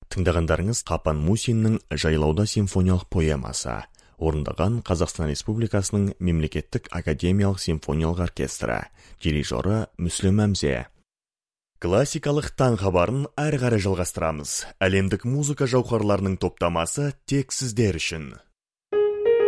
Тыңдағандарыңыз Қапан Мусиннің «Жайлауда» симфониялық поэмасы, орындаған Қазақстан Республикасының Мемлекеттік академиялық симфониялық оркестрі, дирижері Мүслім Әмзе. Классикалық таң хабарын әрі қарай жалғастырамыз. Әлемдік музыка жауһарларының топтамасы тек сіздер үшін.